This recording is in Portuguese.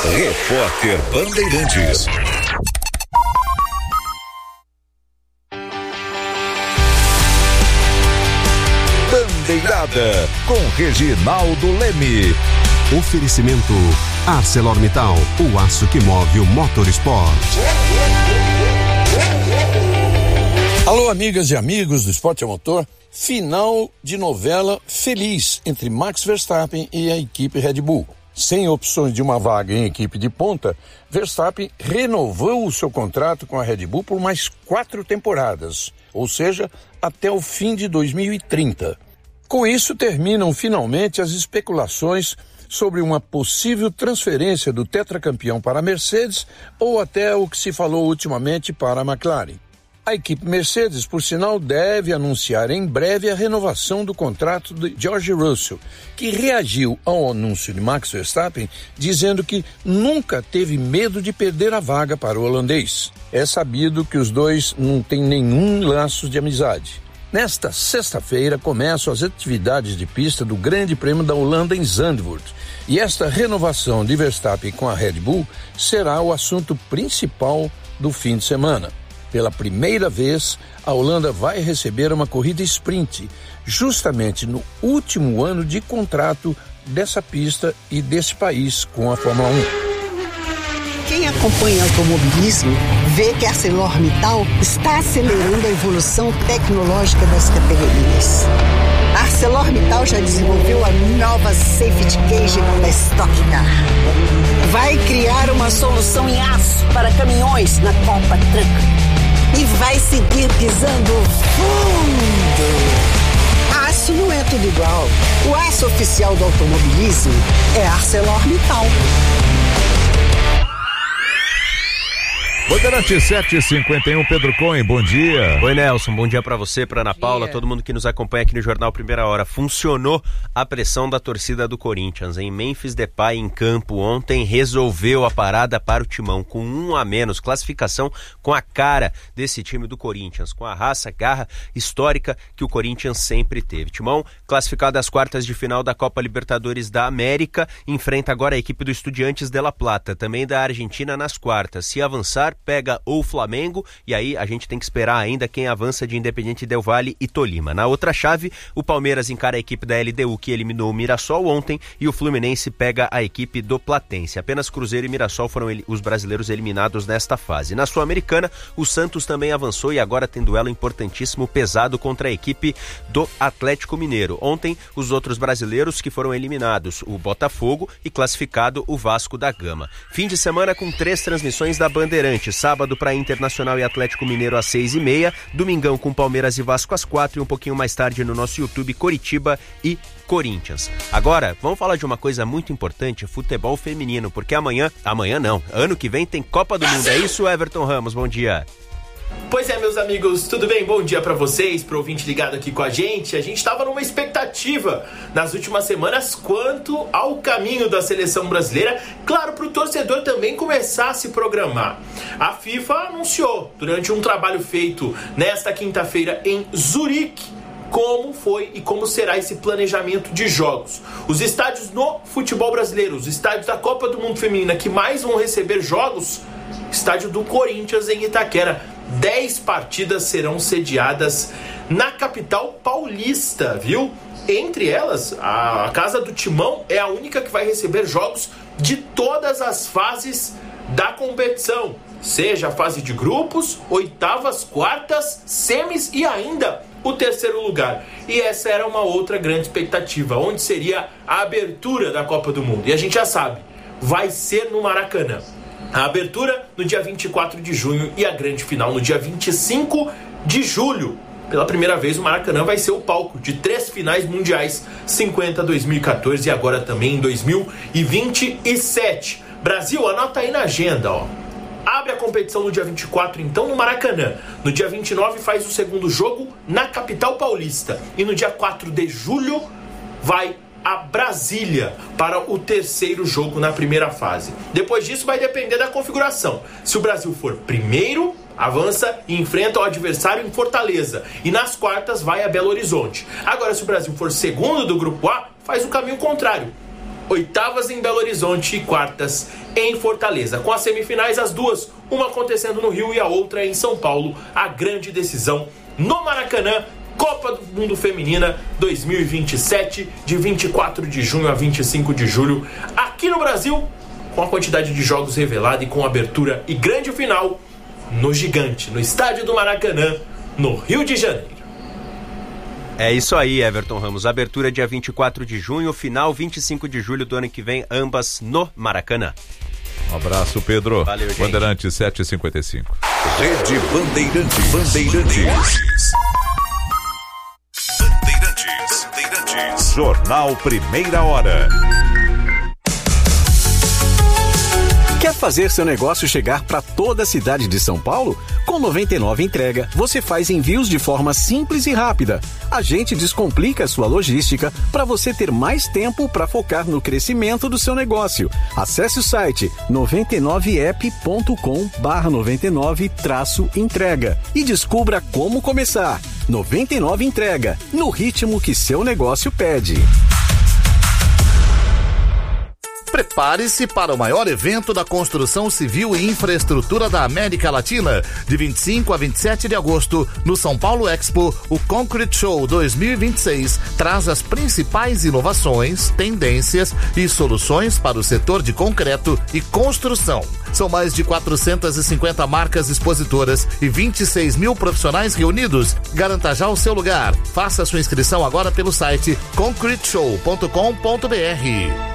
Repórter Bandeirantes. Bandeirada com Reginaldo Leme. Oferecimento ArcelorMittal, o aço que move o motorsport. Alô, amigas e amigos do Esporte a Motor. Final de novela feliz entre Max Verstappen e a equipe Red Bull. Sem opções de uma vaga em equipe de ponta, Verstappen renovou o seu contrato com a Red Bull por mais 4 temporadas, ou seja, até o fim de 2030. Com isso, terminam finalmente as especulações sobre uma possível transferência do tetracampeão para a Mercedes ou até o que se falou ultimamente para a McLaren. A equipe Mercedes, por sinal, deve anunciar em breve a renovação do contrato de George Russell, que reagiu ao anúncio de Max Verstappen dizendo que nunca teve medo de perder a vaga para o holandês. É sabido que os dois não têm nenhum laço de amizade. Nesta sexta-feira começam as atividades de pista do Grande Prêmio da Holanda em Zandvoort. E esta renovação de Verstappen com a Red Bull será o assunto principal do fim de semana. Pela primeira vez, a Holanda vai receber uma corrida sprint, justamente no último ano de contrato dessa pista e desse país com a Fórmula 1. Quem acompanha automobilismo vê que a ArcelorMittal está acelerando a evolução tecnológica das categorias. A ArcelorMittal já desenvolveu a nova Safety Cage da Stock Car. Vai criar uma solução em aço para caminhões na Copa Truck. E vai seguir pisando fundo. Aço não é tudo igual. O aço oficial do automobilismo é ArcelorMittal. Bandeirante 751, Pedro Cohen, bom dia. Oi, Nelson, bom dia pra você, pra Ana Paula, todo mundo que nos acompanha aqui no Jornal Primeira Hora. Funcionou a pressão da torcida do Corinthians, em Memphis Depay em campo ontem resolveu a parada para o Timão, com 1 a menos, classificação com a cara desse time do Corinthians, com a raça, garra histórica que o Corinthians sempre teve. Timão, classificado às quartas de final da Copa Libertadores da América, enfrenta agora a equipe do Estudiantes de La Plata, também da Argentina nas quartas. Se avançar, pega o Flamengo, e aí a gente tem que esperar ainda quem avança de Independiente Del Valle e Tolima. Na outra chave, o Palmeiras encara a equipe da LDU, que eliminou o Mirassol ontem, e o Fluminense pega a equipe do Platense. Apenas Cruzeiro e Mirassol foram os brasileiros eliminados nesta fase. Na Sul-Americana, o Santos também avançou e agora tem duelo importantíssimo, pesado, contra a equipe do Atlético Mineiro. Ontem, os outros brasileiros que foram eliminados, o Botafogo e classificado o Vasco da Gama. Fim de semana com 3 transmissões da Bandeirantes. Sábado para Internacional e Atlético Mineiro às 6h30, domingão com Palmeiras e Vasco às 4h e um pouquinho mais tarde no nosso YouTube, Coritiba e Corinthians. Agora, vamos falar de uma coisa muito importante, futebol feminino, porque amanhã não, ano que vem tem Copa do Mundo, é isso, Everton Ramos, bom dia. Pois é, meus amigos, tudo bem? Bom dia pra vocês, pro ouvinte ligado aqui com a gente. A gente tava numa expectativa nas últimas semanas quanto ao caminho da seleção brasileira, claro, pro torcedor também começar a se programar. A FIFA anunciou, durante um trabalho feito nesta quinta-feira em Zurique, como foi e como será esse planejamento de jogos. Os estádios no futebol brasileiro, os estádios da Copa do Mundo Feminina que mais vão receber jogos, estádio do Corinthians em Itaquera. 10 partidas serão sediadas na capital paulista, viu? Entre elas, a Casa do Timão é a única que vai receber jogos de todas as fases da competição, seja a fase de grupos, oitavas, quartas, semis e ainda o terceiro lugar. E essa era uma outra grande expectativa, onde seria a abertura da Copa do Mundo. E a gente já sabe, vai ser no Maracanã. A abertura no dia 24 de junho e a grande final no dia 25 de julho. Pela primeira vez, o Maracanã vai ser o palco de 3 finais mundiais, 50, 2014 e agora também em 2027. Brasil, anota aí na agenda, ó. Abre a competição no dia 24, então, no Maracanã. No dia 29, faz o segundo jogo na capital paulista. E no dia 4 de julho, vai a Brasília para o terceiro jogo na primeira fase. Depois disso vai depender da configuração. Se o Brasil for primeiro, avança e enfrenta o adversário em Fortaleza. E nas quartas vai a Belo Horizonte. Agora, se o Brasil for segundo do grupo A, faz o caminho contrário. oitavas em Belo Horizonte e quartas em Fortaleza. Com as semifinais, as duas, uma acontecendo no Rio e a outra em São Paulo. A grande decisão no Maracanã, Copa do Mundo Feminina 2027, de 24 de junho a 25 de julho, aqui no Brasil, com a quantidade de jogos revelada e com abertura e grande final no Gigante, no estádio do Maracanã, no Rio de Janeiro. É isso aí, Everton Ramos. Abertura dia 24 de junho, final 25 de julho do ano que vem, ambas no Maracanã. Um abraço, Pedro. Valeu, gente. Bandeirantes 7h55. Rede Bandeirantes. Bandeirantes. Jornal Primeira Hora. Quer fazer seu negócio chegar para toda a cidade de São Paulo? Com 99 Entrega, você faz envios de forma simples e rápida. A gente descomplica a sua logística para você ter mais tempo para focar no crescimento do seu negócio. Acesse o site 99app.com/99-entrega e descubra como começar. 99 Entrega, no ritmo que seu negócio pede. Prepare-se para o maior evento da construção civil e infraestrutura da América Latina. De 25 a 27 de agosto, no São Paulo Expo, o Concrete Show 2026 traz as principais inovações, tendências e soluções para o setor de concreto e construção. São mais de 450 marcas expositoras e 26 mil profissionais reunidos. Garanta já o seu lugar. Faça sua inscrição agora pelo site concreteshow.com.br.